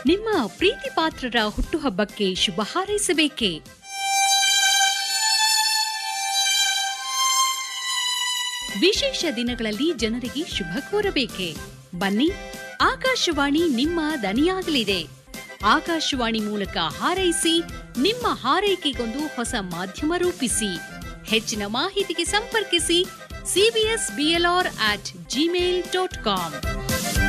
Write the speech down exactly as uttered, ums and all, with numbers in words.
ನಿಮ್ಮ ಪ್ರೀತಿ ಪಾತ್ರರ ಹುಟ್ಟುಹಬ್ಬಕ್ಕೆ ಶುಭ ಹಾರೈಸಬೇಕೇ? ವಿಶೇಷ ದಿನಗಳಲ್ಲಿ ಜನರಿಗೆ ಶುಭ ಕೋರಬೇಕೆ? ಬನ್ನಿ, ಆಕಾಶವಾಣಿ ನಿಮ್ಮ ದನಿಯಾಗಲಿದೆ. ಆಕಾಶವಾಣಿ ಮೂಲಕ ಹಾರೈಸಿ, ನಿಮ್ಮ ಹಾರೈಕೆಗೊಂದು ಹೊಸ ಮಾಧ್ಯಮ ರೂಪಿಸಿ. ಹೆಚ್ಚಿನ ಮಾಹಿತಿಗೆ ಸಂಪರ್ಕಿಸಿ CBS BLR at Gmail dot com.